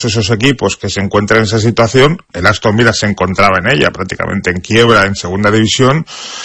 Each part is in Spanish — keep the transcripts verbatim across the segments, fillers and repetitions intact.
esos equipos que se encuentran en esa situación, el Aston Villa se encontraba en ella, prácticamente en quiebra, en segunda división,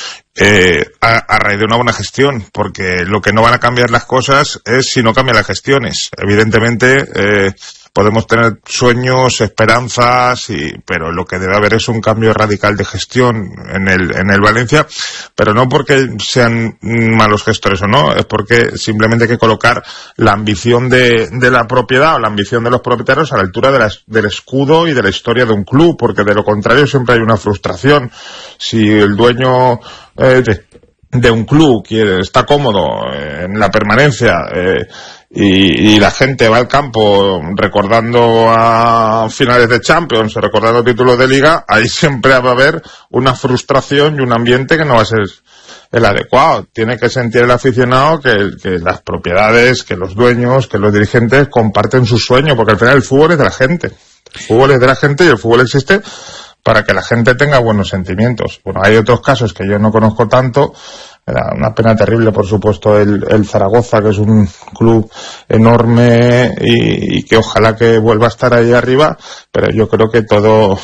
eh, a, a raíz de una buena gestión, porque lo que no van a cambiar las cosas es si no cambian las gestiones. Evidentemente, eh, podemos tener sueños, esperanzas, y, pero lo que debe haber es un cambio radical de gestión en el, en el Valencia, pero no porque sean malos gestores o no, es porque simplemente hay que colocar la ambición de, de la propiedad o la ambición de los propietarios a la altura de la, del escudo y de la historia de un club, porque de lo contrario siempre hay una frustración. Si el dueño eh, de, de un club quiere, está cómodo en la permanencia, eh, Y, y la gente va al campo recordando a finales de Champions, recordando títulos de Liga, ahí siempre va a haber una frustración y un ambiente que no va a ser el adecuado. Tiene que sentir el aficionado que, que las propiedades, que los dueños, que los dirigentes comparten su sueño, porque al final el fútbol es de la gente. El fútbol es de la gente y el fútbol existe para que la gente tenga buenos sentimientos. Bueno, hay otros casos que yo no conozco tanto. Era una pena terrible, por supuesto, el, el Zaragoza, que es un club enorme y, y que ojalá que vuelva a estar ahí arriba, pero yo creo que todo,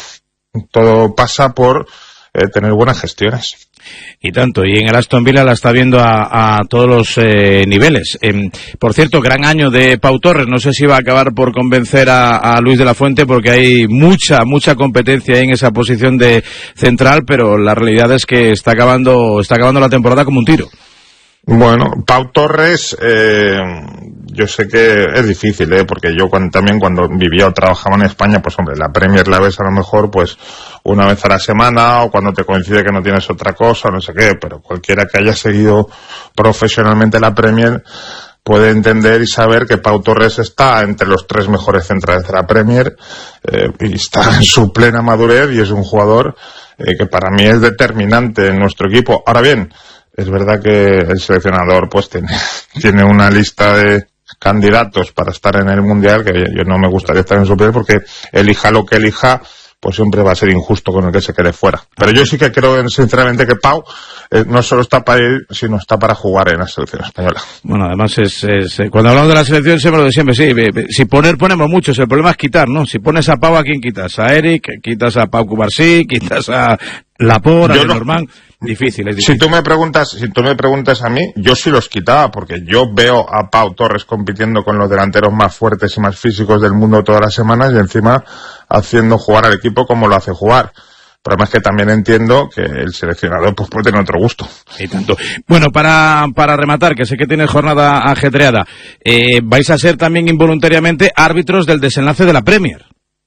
todo pasa por eh, tener buenas gestiones. Y tanto, y en el Aston Villa la está viendo a, a todos los eh, niveles. Eh, por cierto, gran año de Pau Torres, no sé si va a acabar por convencer a, a Luis de la Fuente, porque hay mucha, mucha competencia en esa posición de central, pero la realidad es que está acabando, está acabando la temporada como un tiro. Bueno, Pau Torres, eh, yo sé que es difícil, eh, porque yo cuando, también cuando vivía o trabajaba en España, pues hombre, la Premier la ves a lo mejor pues una vez a la semana, o cuando te coincide que no tienes otra cosa, no sé qué, pero cualquiera que haya seguido profesionalmente la Premier puede entender y saber que Pau Torres está entre los tres mejores centrales de la Premier, eh, y está en su plena madurez, y es un jugador eh, que para mí es determinante en nuestro equipo. Ahora bien, es verdad que el seleccionador pues tiene, tiene una lista de candidatos para estar en el Mundial que yo no me gustaría estar en su piel, porque elija lo que elija, pues siempre va a ser injusto con el que se quede fuera. Pero yo sí que creo sinceramente que Pau eh, no solo está para ir, sino está para jugar en la selección española. Bueno, además es, es cuando hablamos de la selección siempre lo de siempre, sí, si poner ponemos muchos, el problema es quitar, ¿no? Si pones a Pau, ¿a quién quitas? A Eric, quitas a Pau Cubarsí, quitas a Laporte, a Lenormand. Difícil, es difícil. Si tú me preguntas, si tú me preguntas a mí, yo sí los quitaba, porque yo veo a Pau Torres compitiendo con los delanteros más fuertes y más físicos del mundo todas las semanas, y encima haciendo jugar al equipo como lo hace jugar. Pero además que también entiendo que el seleccionador pues puede tener otro gusto. Y tanto. Bueno, para, para rematar, que sé que tienes jornada ajetreada, eh, vais a ser también involuntariamente árbitros del desenlace de la Premier.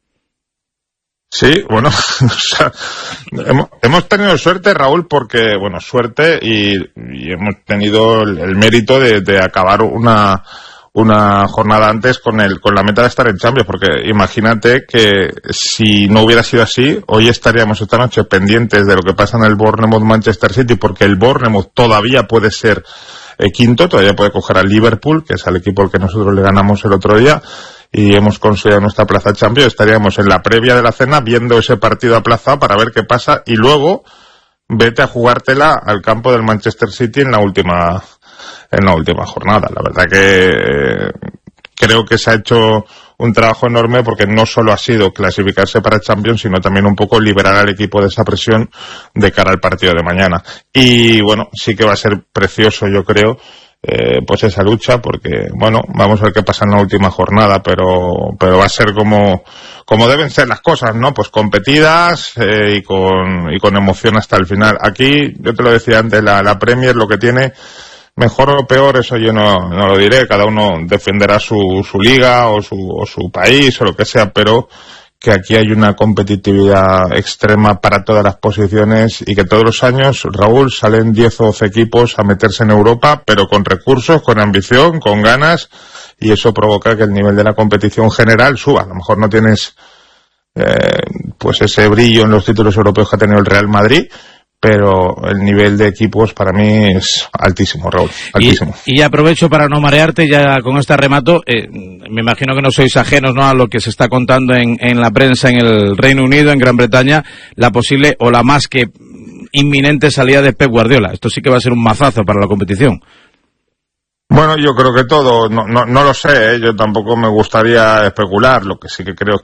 Sí, bueno, o sea, hemos, hemos tenido suerte, Raúl, porque, bueno, suerte y, y hemos tenido el, el mérito de, de acabar una, una jornada antes con el, con la meta de estar en Champions, porque imagínate que si no hubiera sido así, hoy estaríamos esta noche pendientes de lo que pasa en el Bournemouth-Manchester City, porque el Bournemouth todavía puede ser eh, quinto, todavía puede coger al Liverpool, que es el equipo al que nosotros le ganamos el otro día, y hemos conseguido nuestra plaza Champions. Estaríamos en la previa de la cena viendo ese partido aplazado para ver qué pasa, y luego vete a jugártela al campo del Manchester City en la última en la última jornada. La verdad que eh, creo que se ha hecho un trabajo enorme, porque no solo ha sido clasificarse para Champions, sino también un poco liberar al equipo de esa presión de cara al partido de mañana. Y bueno, sí que va a ser precioso, yo creo, Eh, pues esa lucha, porque bueno, vamos a ver qué pasa en la última jornada, pero pero va a ser como como deben ser las cosas, ¿no? Pues competidas eh, y con y con emoción hasta el final. Aquí, yo te lo decía antes, la, la Premier lo que tiene, mejor o peor, eso yo no, no lo diré, cada uno defenderá su, su liga o su, o su país o lo que sea, pero que aquí hay una competitividad extrema para todas las posiciones, y que todos los años, Raúl, salen diez o doce equipos a meterse en Europa, pero con recursos, con ambición, con ganas, y eso provoca que el nivel de la competición general suba. A lo mejor no tienes eh, pues ese brillo en los títulos europeos que ha tenido el Real Madrid, pero el nivel de equipos para mí es altísimo, Raúl, altísimo. Y, y aprovecho para no marearte, ya con este remato, eh, me imagino que no sois ajenos, ¿no?, a lo que se está contando en, en la prensa en el Reino Unido, en Gran Bretaña, la posible o la más que inminente salida de Pep Guardiola. Esto sí que va a ser un mazazo para la competición. Bueno, yo creo que todo, no, no, no lo sé, ¿eh? Yo tampoco me gustaría especular, lo que sí que creo